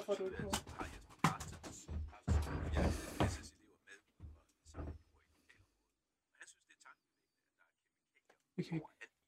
Okay.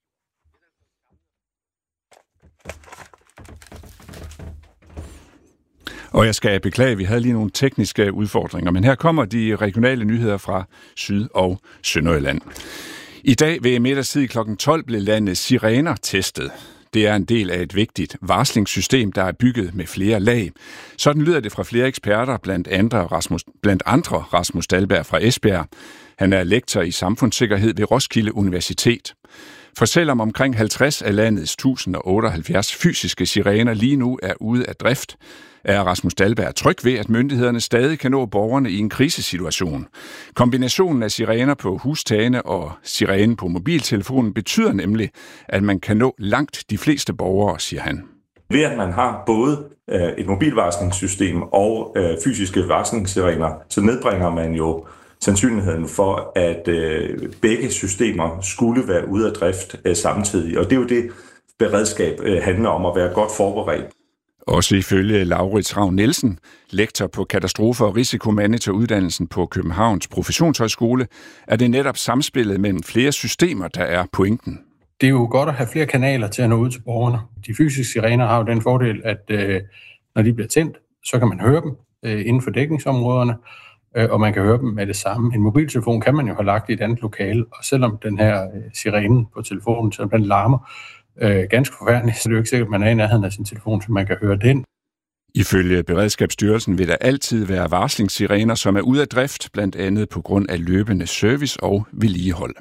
Og jeg skal beklage, vi havde lige nogle tekniske udfordringer, men her kommer de regionale nyheder fra Syd- og Sønderjylland. I dag ved middagstid kl. 12 blev landets sirener testet. Det er en del af et vigtigt varslingssystem, der er bygget med flere lag. Sådan lyder det fra flere eksperter, blandt andre Rasmus Dahlberg fra Esbjerg. Han er lektor i samfundssikkerhed ved Roskilde Universitet. For selvom omkring 50 af landets 1078 fysiske sirener lige nu er ude af drift, er Rasmus Dahlberg tryg ved, at myndighederne stadig kan nå borgerne i en krisesituation. Kombinationen af sirener på hustagene og sirenen på mobiltelefonen betyder nemlig, at man kan nå langt de fleste borgere, siger han. Ved at man har både et mobilvarslingssystem og fysiske varslingssirener, så nedbringer man jo sandsynligheden for, at begge systemer skulle være ude af drift samtidig. Og det er jo det, beredskab handler om, at være godt forberedt. Også ifølge Laurits Ravn Nielsen, lektor på katastrofe- og risikomanageruddannelsen på Københavns Professionshøjskole, er det netop samspillet mellem flere systemer, der er pointen. Det er jo godt at have flere kanaler til at nå ud til borgerne. De fysiske sirener har jo den fordel, at når de bliver tændt, så kan man høre dem inden for dækningsområderne, og man kan høre dem med det samme. En mobiltelefon kan man jo have lagt i et andet lokale, og selvom den her sirene på telefonen, selvom den larmer ganske forfærdeligt, så er det jo ikke sikkert, at man er i nærheden af sin telefon, så man kan høre den. Ifølge Beredskabsstyrelsen vil der altid være varslingssirener, som er ude af drift, blandt andet på grund af løbende service og vedligehold.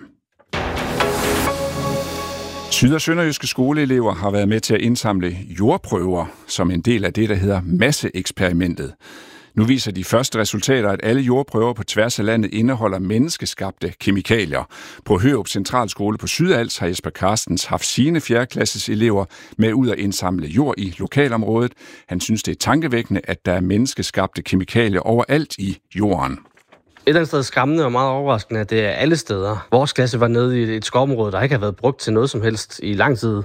Syd- og sønderjyske skoleelever har været med til at indsamle jordprøver som en del af det, der hedder masseeksperimentet. Nu viser de første resultater, at alle jordprøver på tværs af landet indeholder menneskeskabte kemikalier. På Hørup Centralskole på Sydals har Jesper Carstens haft sine 4. klasses elever med ud at indsamle jord i lokalområdet. Han synes, det er tankevækkende, at der er menneskeskabte kemikalier overalt i jorden. Et eller andet sted skræmmende og meget overraskende, at det er alle steder. Vores klasse var nede i et skovområde, der ikke har været brugt til noget som helst i lang tid.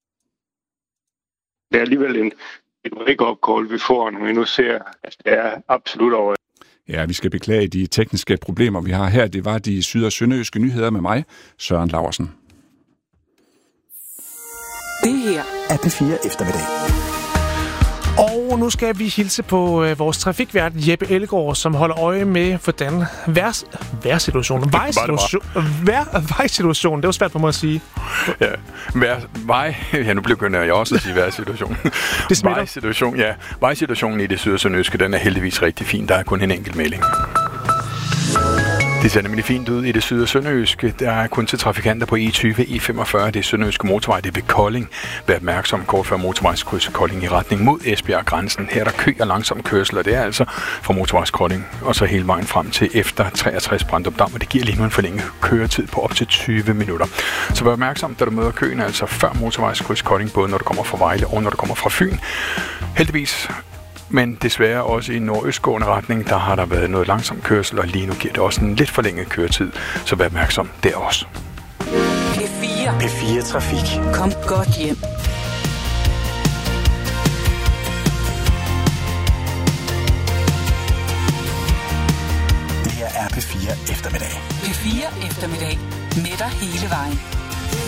Det er alligevel et wake-up call, vi får, når vi nu ser, at det er absolut over. Ja, vi skal beklage de tekniske problemer, vi har her. Det var de syd- og sønderjyske nyheder med mig, Søren Laursen. Det her er P4 Eftermiddag. Og nu skal vi hilse på vores trafikvært Jeppe Ellegaard, som holder øje med, hvordan vejrsituationen, det var svært for mig at sige. Ja, nu begynder jeg også at sige vejrsituation. Det smitter. Vejrsituation, ja. Vejrsituationen i det syd- og sønderjyske, den er heldigvis rigtig fin. Der er kun en enkelt melding. Det ser nemlig fint ud i det syd- og sønderjyske. Der er kun til trafikanter på E20, E45, det er sønderjyske motorvej, det er ved Kolding. Vær opmærksom kort før motorvejskryds Kolding i retning mod Esbjerg-grænsen. Her er der kø og langsom kørsel, og det er altså fra motorvejs Kolding og så hele vejen frem til efter 63 Brandrup Dam, og det giver lige nu en forlænget køretid på op til 20 minutter. Så vær opmærksom, da du møder køen, altså før motorvejskryds Kolding, både når du kommer fra Vejle og når du kommer fra Fyn. Heldigvis. Men desværre også i nordøstgående retning, der har der været noget langsom kørsel, og lige nu giver det også en lidt forlænget køretid. Så vær opmærksom der også. P4 Trafik. Kom godt hjem. Det her er P4 Eftermiddag. P4 Eftermiddag. Med dig hele vejen.